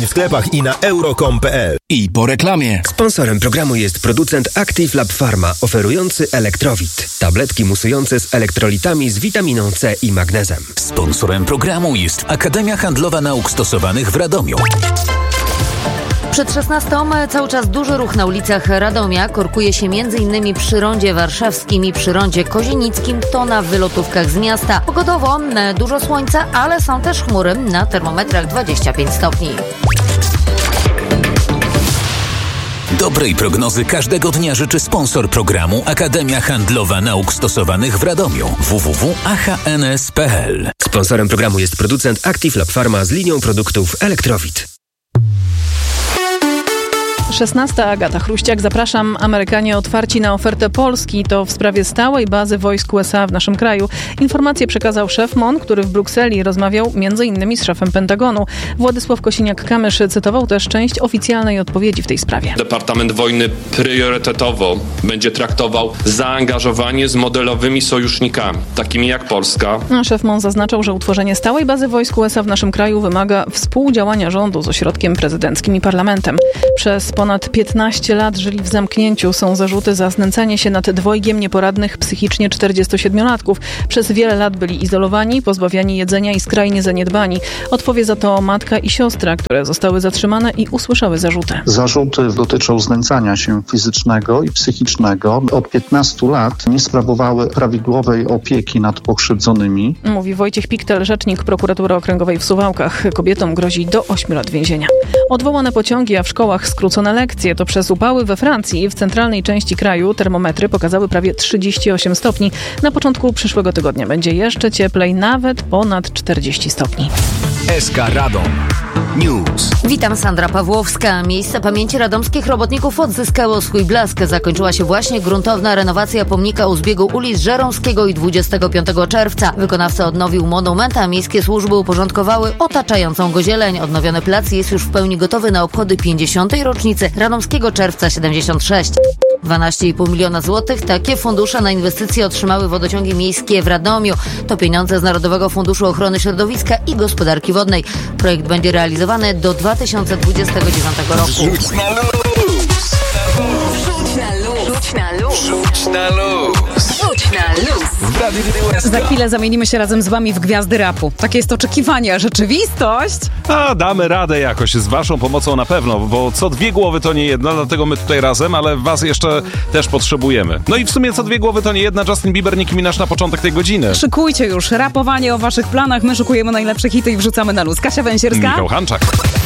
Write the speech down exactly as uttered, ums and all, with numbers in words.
w sklepach i na euro kropka com kropka p l. I po reklamie. Sponsorem programu jest producent Active Lab Pharma, oferujący Elektrowit. Tabletki musujące z elektrolitami z witaminą C i magnezem. Sponsorem programu jest Akademia Handlowa Nauk Stosowanych w Radomiu. Przed szesnastą cały czas duży ruch na ulicach Radomia. Korkuje się m.in. przy Rondzie Warszawskim i przy Rondzie Kozienickim. To na wylotówkach z miasta. Pogodowo dużo słońca, ale są też chmury. Na termometrach dwadzieścia pięć stopni. Dobrej prognozy każdego dnia życzy sponsor programu Akademia Handlowa Nauk Stosowanych w Radomiu. w w w kropka a h n s kropka p l. Sponsorem programu jest producent Active Lab Pharma z linią produktów Elektrowit. szesnasta. Agata Chruściak. Zapraszam. Amerykanie otwarci na ofertę Polski. To w sprawie stałej bazy wojsk U S A w naszym kraju. Informację przekazał szef M O N, który w Brukseli rozmawiał między innymi z szefem Pentagonu. Władysław Kosiniak-Kamysz cytował też część oficjalnej odpowiedzi w tej sprawie. Departament Wojny priorytetowo będzie traktował zaangażowanie z modelowymi sojusznikami, takimi jak Polska. Szef M O N zaznaczał, że utworzenie stałej bazy wojsk U S A w naszym kraju wymaga współdziałania rządu z ośrodkiem prezydenckim i parlamentem. Przez ponad piętnaście lat żyli w zamknięciu. Są zarzuty za znęcanie się nad dwojgiem nieporadnych psychicznie czterdziestosiedmiolatków. Przez wiele lat byli izolowani, pozbawiani jedzenia i skrajnie zaniedbani. Odpowie za to matka i siostra, które zostały zatrzymane i usłyszały zarzuty. Zarzuty dotyczą znęcania się fizycznego i psychicznego. Od piętnastu lat nie sprawowały prawidłowej opieki nad pokrzywdzonymi. Mówi Wojciech Piktel, rzecznik prokuratury okręgowej w Suwałkach. Kobietom grozi do ośmiu lat więzienia. Odwołane pociągi, a w szkołach skrócone lekcje. To przez upały we Francji. W centralnej części kraju termometry pokazały prawie trzydzieści osiem stopni. Na początku przyszłego tygodnia będzie jeszcze cieplej, nawet ponad czterdzieści stopni. S K Radom News. Witam, Sandra Pawłowska. Miejsce pamięci radomskich robotników odzyskało swój blask. Zakończyła się właśnie gruntowna renowacja pomnika u zbiegu ulic Żeromskiego i dwudziestego piątego czerwca. Wykonawca odnowił monument, a miejskie służby uporządkowały otaczającą go zieleń. Odnowiony plac jest już w pełni gotowy na obchody pięćdziesiątej rocznicy Radomskiego Czerwca siedemdziesiąt sześć. dwanaście i pół miliona złotych. Takie fundusze na inwestycje otrzymały wodociągi miejskie w Radomiu. To pieniądze z Narodowego Funduszu Ochrony Środowiska i Gospodarki Wodnej. Projekt będzie realizowany do dwa tysiące dwudziestego dziewiątego roku. Rzuć na luz! Rzuć na luz! Rzuć na luz! Rzuć na luz! Rzuć na luz! Za chwilę zamienimy się razem z wami w gwiazdy rapu. Takie jest oczekiwanie, a rzeczywistość... A damy radę jakoś, z waszą pomocą na pewno, bo co dwie głowy to nie jedna, dlatego my tutaj razem, ale was jeszcze też potrzebujemy. No i w sumie co dwie głowy to nie jedna, Justin Bieber, Nicki Minaj na początek tej godziny. Szykujcie już rapowanie o waszych planach, my szykujemy najlepsze hity i wrzucamy na luz. Kasia Węsierska. Michał Hanczak.